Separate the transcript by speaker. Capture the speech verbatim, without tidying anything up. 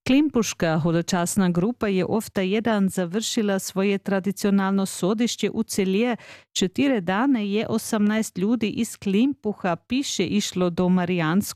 Speaker 1: Klimpuška hodočasna grupa je ofta jedan završila svoje tradicionalno sodišće u Celje. Četiri dane je osemnaest ljudi iz Klimpuha piše išlo do Marijanskog